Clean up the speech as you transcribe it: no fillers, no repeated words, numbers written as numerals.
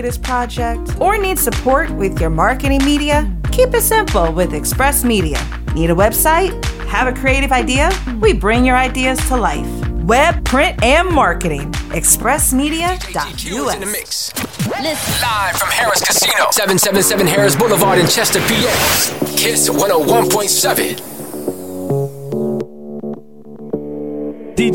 this project, or need support with your marketing media? Keep it simple with Express Media. Need a website? Have a creative idea? We bring your ideas to life. Web, print, and marketing. ExpressMedia.us. In the mix. Listen. Live from Harris Casino, 777 Harris Boulevard in Chester, PA. Kiss 101.7.